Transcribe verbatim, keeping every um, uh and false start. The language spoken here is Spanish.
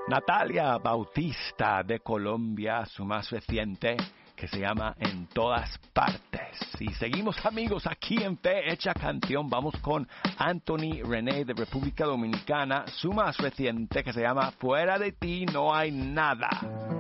Natalia Bautista de Colombia, su más reciente, que se llama En Todas Partes. Y seguimos, amigos, aquí en Fe Hecha Canción. Vamos con Anthony René de República Dominicana, su más reciente, que se llama Fuera de ti no hay nada.